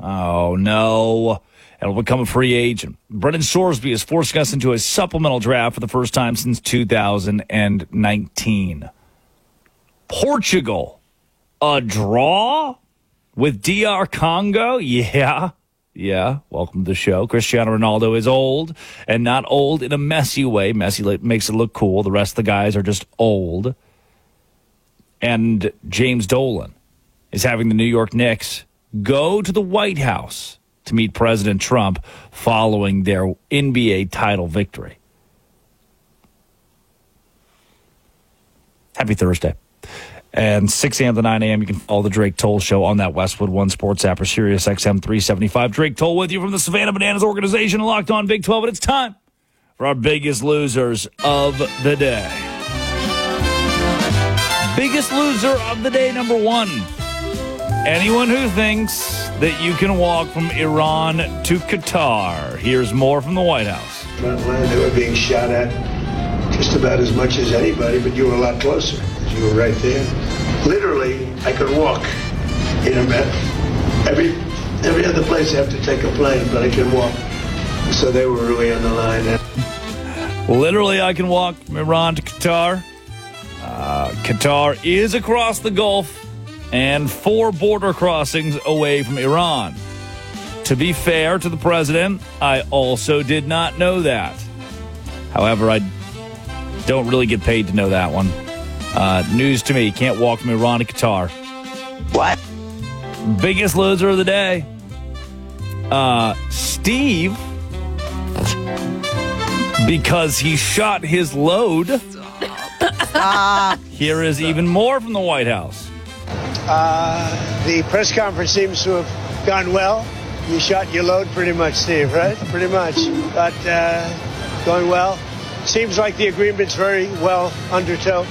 Oh, no. And will become a free agent. Brendan Sorsby is forcing us into a supplemental draft for the first time since 2019. Portugal, a draw with DR Congo? Yeah. Welcome to the show. Cristiano Ronaldo is old, and not old in a messy way. Messi makes it look cool. The rest of the guys are just old. And James Dolan is having the New York Knicks go to the White House to meet President Trump following their NBA title victory. Happy Thursday. And 6 a.m. to 9 a.m., you can follow the Drake Toll Show on that Westwood One Sports app or Sirius XM 375. Drake Toll with you from the Savannah Bananas organization, Locked On Big 12. And it's time for our biggest losers of the day. Biggest loser of the day, number one. Anyone who thinks that you can walk from Iran to Qatar. Here's more from the White House. They were being shot at just about as much as anybody, but you were a lot closer. You were right there. Literally, I could walk. Every other place I have to take a plane, but I can walk. So they were really on the line. Literally, I can walk from Iran to Qatar. Qatar is across the Gulf and 4 border crossings away from Iran. To be fair to the president, I also did not know that. However, I don't really get paid to know that one. News to me. Can't walk from Iran to Qatar. What? Biggest loser of the day. Steve, because he shot his load. Here is even more from the White House. The press conference seems to have gone well. You shot your load pretty much, Steve, right? Pretty much. But going well. Seems like the agreement's very well undertow.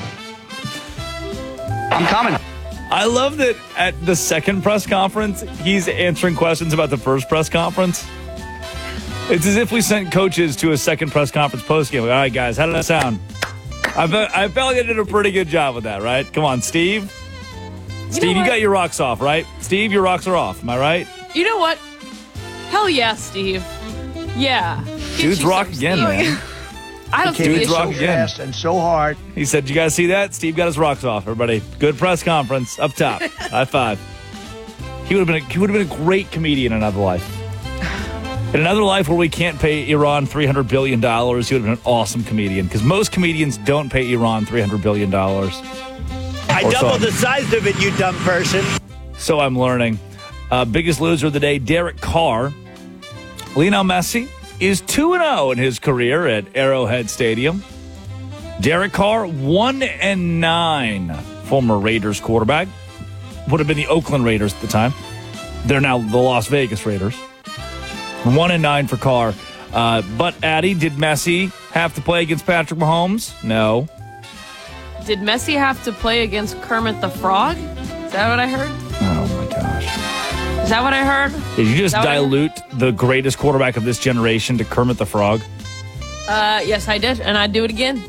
I'm coming. I love that at the second press conference, he's answering questions about the first press conference. It's as if we sent coaches to a second press conference postgame. All right, guys, how did that sound? I felt like I did a pretty good job with that, right? Come on, Steve. Steve, you got your rocks off, right? Steve, your rocks are off. Am I right? You know what? Hell yeah, Steve. Yeah. Dude's rock again, man. I don't think Dude's rock again. Fast and so hard. He said, you guys see that? Steve got his rocks off, everybody. Good press conference up top. High five. He would have been a great comedian in another life. In another life where we can't pay Iran $300 billion, he would have been an awesome comedian. Because most comedians don't pay Iran $300 billion. I doubled the size of it, you dumb person. So I'm learning. Biggest loser of the day, Derek Carr. Lionel Messi is 2-0 in his career at Arrowhead Stadium. Derek Carr, 1-9, former Raiders quarterback. Would have been the Oakland Raiders at the time. They're now the Las Vegas Raiders. 1-9 for Carr. But, Addie, did Messi have to play against Patrick Mahomes? No. Did Messi have to play against Kermit the Frog? Is that what I heard? Oh, my gosh. Is that what I heard? Did you just dilute the greatest quarterback of this generation to Kermit the Frog? Yes, I did, and I'd do it again.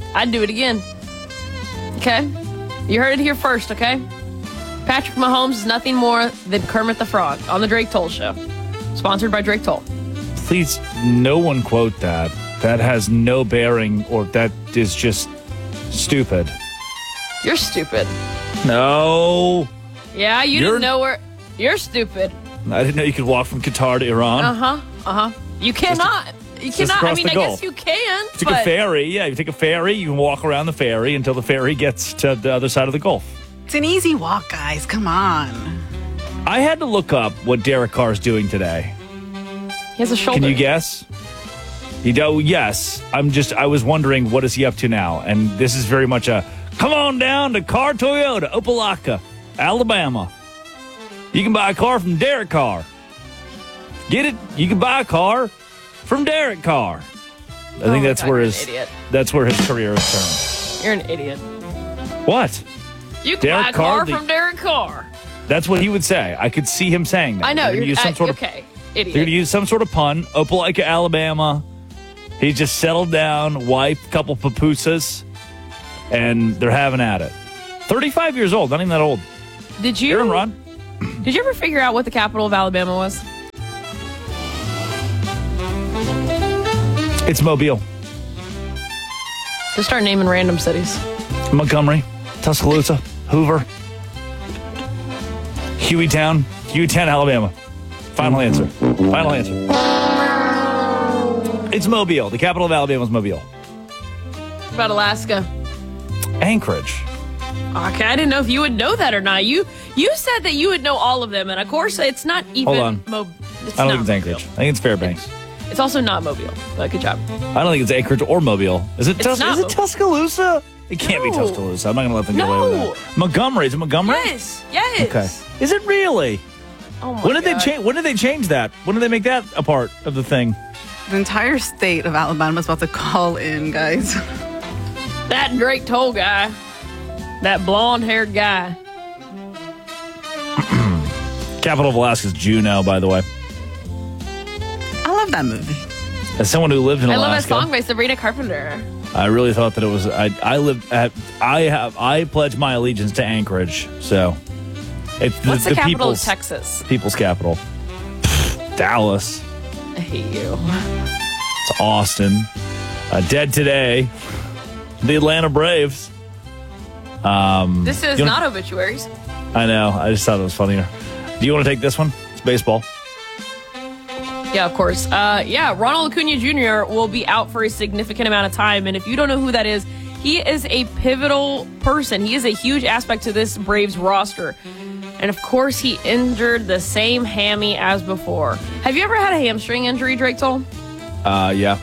Okay? You heard it here first, okay? Patrick Mahomes is nothing more than Kermit the Frog on the Drake Toll Show. Sponsored by Drake Toll. Please, no one quote that. That has no bearing, or that is just stupid. You're stupid. No. Yeah, didn't know where... You're stupid. I didn't know you could walk from Qatar to Iran. You cannot. You cannot. I mean, I guess you can. Take a ferry. Yeah, you take a ferry. You can walk around the ferry until the ferry gets to the other side of the Gulf. It's an easy walk, guys. Come on. I had to look up what Derek Carr's doing today. He has a shoulder. Can you guess? Yes. I was wondering, what is he up to now? And this is very much a, come on down to Carr Toyota, Opelika, Alabama. You can buy a car from Derek Carr. Get it? You can buy a car from Derek Carr. I think that's where his career is turned. You're an idiot. What? You can buy a car from Derek Carr. That's what he would say. I could see him saying that. I know. You're okay, idiot. They're going to use some sort of pun. Opelika, Alabama. He just settled down, wife, couple papusas, and they're having at it. 35 years old, not even that old. Did you? Aaron Rod. Did you ever figure out what the capital of Alabama was? It's Mobile. Just start naming random cities. Montgomery, Tuscaloosa, Hoover, Hueytown, Alabama. Final answer. It's Mobile. The capital of Alabama is Mobile. What about Alaska? Anchorage. Okay, I didn't know if you would know that or not. You said that you would know all of them, and of course, it's not even. Hold on. I don't think it's Anchorage. I think it's Fairbanks. It's also not Mobile, but good job. I don't think it's Anchorage or Mobile. Is it? It's not is it Tuscaloosa? It can't be Tuscaloosa. I'm not going to let them get away with that. Montgomery. Is it Montgomery? Yes. Okay. Is it really? Oh my When did God. they change? When did they change that? When did they make that a part of the thing? The entire state of Alabama is about to call in, guys. That Drake Toll guy. That blonde-haired guy. Capital of Alaska is Juneau, by the way. I love that movie. As someone who lived in I love that Alaska, song by Sabrina Carpenter. I really thought that it was. I pledge my allegiance to Anchorage. So, it's What's the capital of people's, Texas? People's capital. Dallas. I hate you. It's Austin. Dead today. The Atlanta Braves. This is not obituaries. I know. I just thought it was funnier. Do you want to take this one? It's baseball. Yeah, of course. Ronald Acuna Jr. will be out for a significant amount of time. And if you don't know who that is, he is a pivotal person. He is a huge aspect to this Braves roster. And of course, he injured the same hammy as before. Have you ever had a hamstring injury, Drake Toll? Yeah.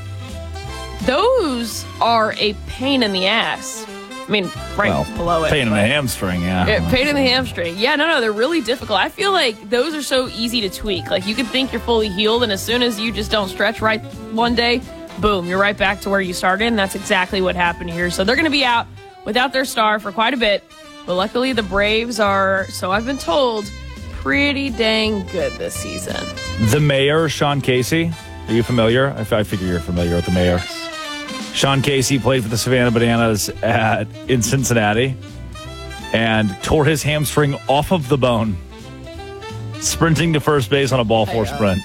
Those are a pain in the ass. I mean, below it. Pain in the hamstring, yeah. Pain in the hamstring. Yeah, no, they're really difficult. I feel like those are so easy to tweak. Like, you can think you're fully healed, and as soon as you just don't stretch right one day, boom, you're right back to where you started, and that's exactly what happened here. So they're going to be out without their star for quite a bit, but luckily the Braves are, so I've been told, pretty dang good this season. The mayor, Sean Casey, are you familiar? I figure you're familiar with the mayor. Sean Casey played for the Savannah Bananas in Cincinnati and tore his hamstring off of the bone, sprinting to first base on a ball four sprint.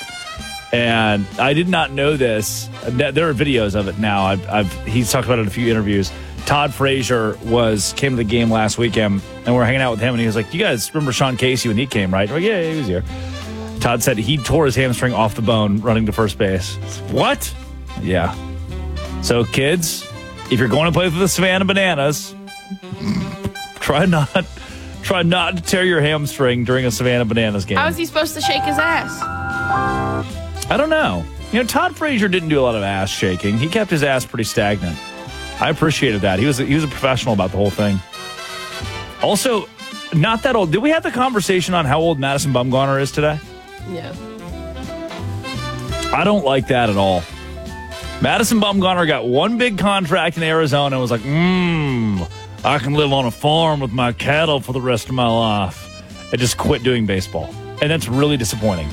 And I did not know this. There are videos of it now. He's talked about it in a few interviews. Todd Frazier came to the game last weekend, and we're hanging out with him, and he was like, "You guys remember Sean Casey when he came, right?" We're like, yeah, he was here. Todd said he tore his hamstring off the bone running to first base. What? Yeah. So, kids, if you're going to play for the Savannah Bananas, try not to tear your hamstring during a Savannah Bananas game. How is he supposed to shake his ass? I don't know. Todd Frazier didn't do a lot of ass shaking. He kept his ass pretty stagnant. I appreciated that. He was a professional about the whole thing. Also, not that old. Did we have the conversation on how old Madison Bumgarner is today? Yeah. I don't like that at all. Madison Bumgarner got one big contract in Arizona and was like, I can live on a farm with my cattle for the rest of my life. And just quit doing baseball. And that's really disappointing.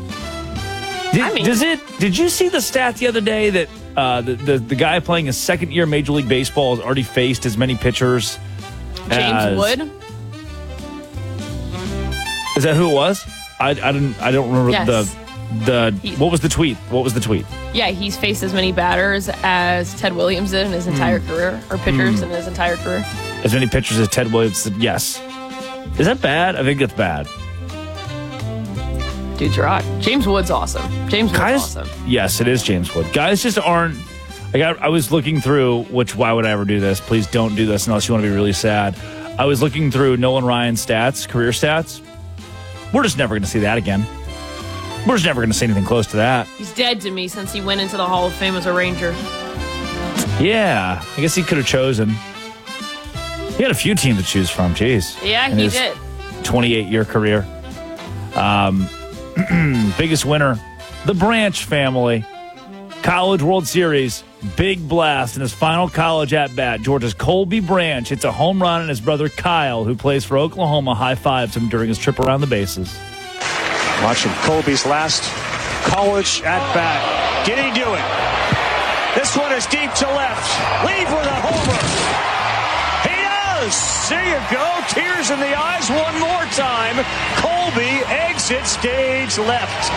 Did you see the stat the other day that the guy playing his second year Major League Baseball has already faced as many pitchers James Wood? Is that who it was? I don't remember. Yes. What was the tweet? Yeah, he's faced as many batters as Ted Williams did in his entire career, or pitchers in his entire career. As many pitchers as Ted Williams did, yes. Is that bad? I think it's bad. Dude's rock. James Wood's awesome. Awesome. Yes, it is James Wood. Guys just aren't. I was looking through, why would I ever do this? Please don't do this unless you want to be really sad. I was looking through Nolan Ryan's career stats. We're just never going to see that again. We're just never going to see anything close to that. He's dead to me since he went into the Hall of Fame as a Ranger. Yeah, I guess he could have chosen. He had a few teams to choose from. Jeez. Yeah, he did. 28-year career. Biggest winner, the Branch family. College World Series, big blast in his final college at-bat. Georgia's Colby Branch hits a home run, and his brother Kyle, who plays for Oklahoma, high-fives him during his trip around the bases. Watching Colby's last college at-bat. Did he do it? This one is deep to left. Leave with a homer. He does! There you go. Tears in the eyes one more time. Colby exits stage left.